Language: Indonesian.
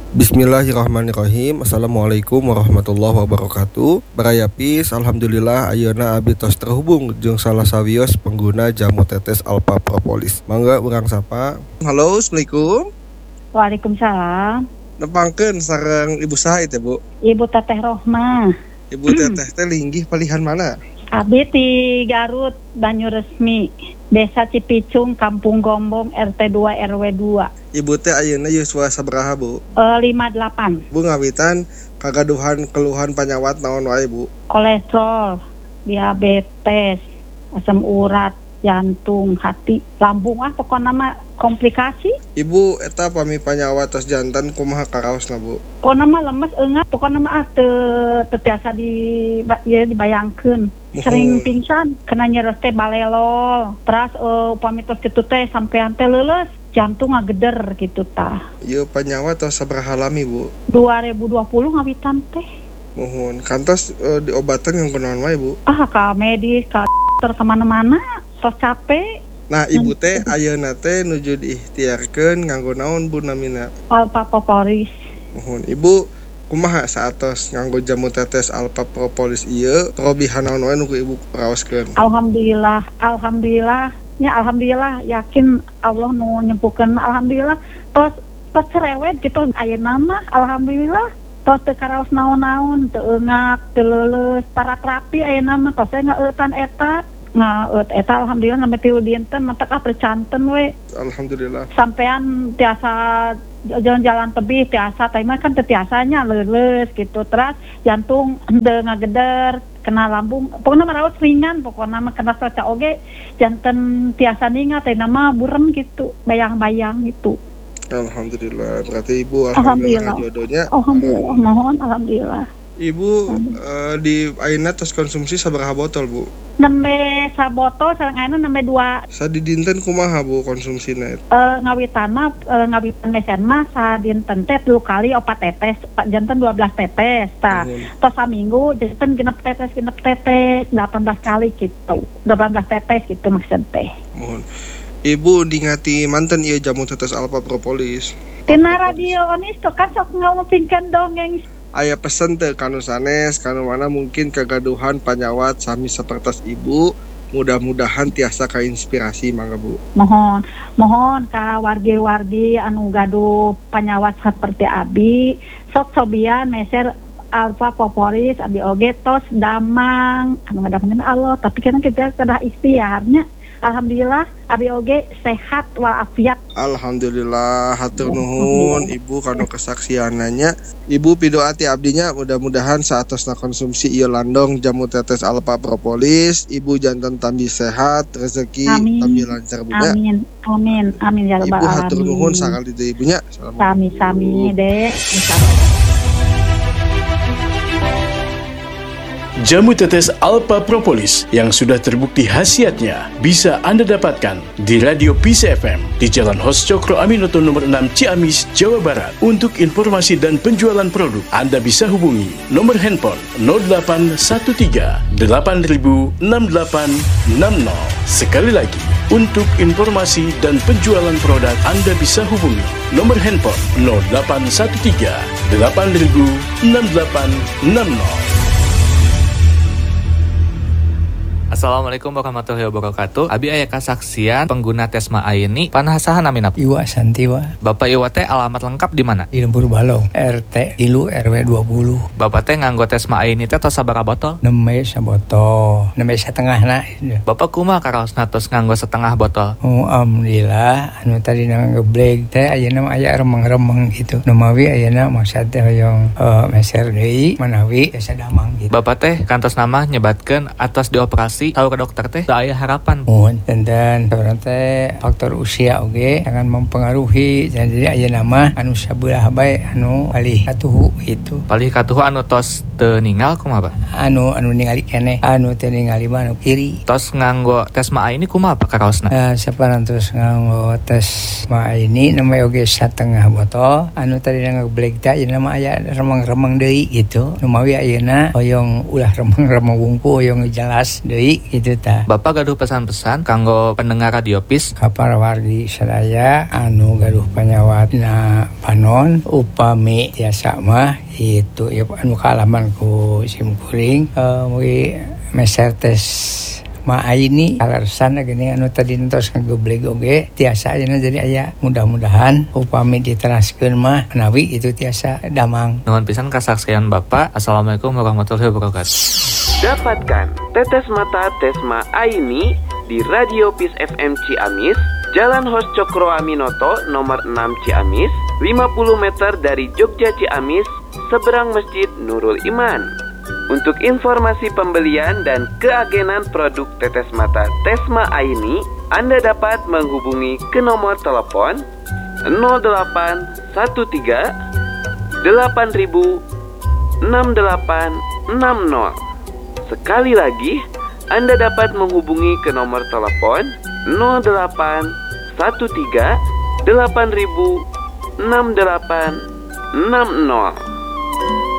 Bismillahirrahmanirrahim. Assalamualaikum warahmatullahi wabarakatuh. Barayapis, alhamdulillah ayeuna abdi tos terhubung jeung salah sawios pengguna jamu tetes Alpha Propolis. Mangga urang sapa. Halo, assalamualaikum. Waalaikumsalam. Nepangkeun sareng ibu saha teh, Bu? Ibu Teteh Rohmah. Ibu teteh teh linggih palihan mana? Abdi di Garut, Banyuresmi, Desa Cipicung, Kampung Gombong, RT 2 RW 2. Ibu teh ayeuna yuswa sabaraha, Bu? 58. Bu ngawitan kagaduhan keluhan panyawat naon wae, Bu? Kolesterol, diabetes, asam urat, jantung, hati, lambung pokoknya mah komplikasi. Ibu eta pami panyawat tos jantan kumaha karaosna, Bu? Pokoknya mah lemes eungat, pokoknya mah teu tiasa dibayangkeun. Sering pingsan, kena nyeres teh balelol. Terus upami tos kitu teh sampean teh leuleus, jantung ngageder gitu tah. Ieu panyawat tos sabaraha lami, Bu? 2020 ngawitan teh. Mohon kantos diobatan yang kunaon wae, Bu? Ka medis, ka dokter, kemana-mana, tos capek. Nah, ibu teh ayeuna teh nuju diikhtiarkeun nganggo naon, Bu, namina? Alpha Propolis. Mohon ibu kumaha saatos nganggo jamu tetes Alpha Propolis ieu karobihan naon wae nu ibu raoskeun? Alhamdulillah, alhamdulillah yakin Allah nu nyempuhkeun, alhamdulillah. Tos cerewet gitu ayeuna mah alhamdulillah. Tos teu karaos naon-naon, teu eungak, teu leuleus, para terapi ayeuna mah tos ngaeutan eta. Eta alhamdulillah sampai tilu dinten mantek percanten we. Alhamdulillah. Sampean tiasa jalan-jalan tebih tiasa, tapi mah kan tiasanya leuleus gitu. Terus jantung henteu ngageder, kena lambung, pokoknya mah raos ringan, pokoknya mah kena saca oge janten tiasa ningat teh nama burem gitu, bayang-bayang gitu. Alhamdulillah. Berarti ibu alhamdulillah jodohnya. Alhamdulillah, mohon alhamdulillah. Ibu di ayeuna tos konsumsi sabaraha botol, Bu? Nembe sabotol sareng ayeuna nembe 2. Sadidinten kumaha, Bu, konsumsina? Ngawitan mesen mah sadinten teh 3 kali 4 tetes, janten 12 tetes tah. Tos saminggu janten genep tetes 18 kali gitu. 18 tetes gitu maksud teh. Mohon. Ibu dingati manten ieu jamu tetes Alpha Propolis. Tina radio onis tuh kan sok ngomongkeun dongeng. Aya pesen teh kanu sanes, kanu mana mungkin kegaduhan panyawat sami sapertos ibu, mudah-mudahan tiasa kainspirasi mangga, Bu. Mohon ka wargi-wargi anu gaduh panyawat seperti abi, sok sobian meser Alpha Propolis abi oge tos damang, anu ngadamkeun Allah, tapi kan kita kedah ikhtiarnya. Alhamdulillah abi oge sehat walafiat. Alhamdulillah, hatur nuhun ibu kanu kesaksiananya. Ibu pidoati abdinya mudah-mudahan saatosna konsumsi ieu landong jamu tetes Alpha Propolis, ibu jantan tambi sehat, rezeki tambi lancar, Bu. Amin ya rabbal alamin. Ibu hatur nuhun sakali teh ibunya. Sami deh. Jamu tetes Alpha Propolis yang sudah terbukti khasiatnya bisa Anda dapatkan di Radio Peace FM di Jalan Hos Cokro Aminoto nomor 6 Ciamis, Jawa Barat. Untuk informasi dan penjualan produk, Anda bisa hubungi nomor handphone 0813 8000 6860. Sekali lagi, untuk informasi dan penjualan produk, Anda bisa hubungi nomor handphone 0813 8000 6860. Assalamualaikum warahmatullahi wabarakatuh. Abi aya kasaksian pengguna Tesma Aini panasahan namina Iwa Santiwa. Bapak Iwa teh alamat lengkap di mana? Di Lembur Balong, RT 3 RW 20. Bapak teh nganggo Tesma Aini teh tos sabaraha botol? 6 sabotol, 6 setengahna. Bapak kumaha karaosna tos nganggo setengah botol? Alhamdulillah, anu tadi ngeblek teh ayeuna mah aya remeng-remeng gitu. Nu mawi ayeuna maksud teh hoyong meser deui manawi asa damang gitu. Bapak teh kantos nama nyebatkeun atas dioperasi tahu ke dokter teh da aya harapan. Dan teh faktor usia oge jangan mempengaruhi. Jadi ayeuna mah anu sabelah bae anu palih katuhu gitu. Palih katuhu anu tos teu ninggal kumaha, Pak? Anu ningali keneh, anu teu ningali mah anu kiri. Tos nganggo Tesma Aini kumaha Pak karaosna? Saparantos nganggo Tesma Aini namanya oge setengah botol. Anu tadi ngeblek teh ayeuna mah aya remeng-remeng deui gitu. Nu mawi ayeuna hoyong ulah remeng-remeng wungkul hoyong jelas deui. menawi gitu ta. Bapak gaduh pesan-pesan kanggo pendengar Radio PIS Ka para wargi sadaya anu gaduh panyawatna panon upami tiasa mah itu ya anu kaalaman ku simkuring mugi meser tes ini alasan gini anu tadi entos ngegobleg oge tiasa ayeuna jadi aya mudah-mudahan upami diteraskeun mah menawi itu tiasa damang. nuhun pisan kasaksian Bapak. Assalamualaikum warahmatullahi wabarakatuh. Dapatkan tetes mata Tesma Aini di Radio PIS FM Ciamis, Jalan Hos Cokro Aminoto nomor 6 Ciamis, 50 meter dari Jogja Ciamis, seberang Masjid Nurul Iman. Untuk informasi pembelian dan keagenan produk tetes mata Tesma Aini, Anda dapat menghubungi ke nomor telepon 0813 8000 6860. Sekali lagi, Anda dapat menghubungi ke nomor telepon 0813 8000 6860.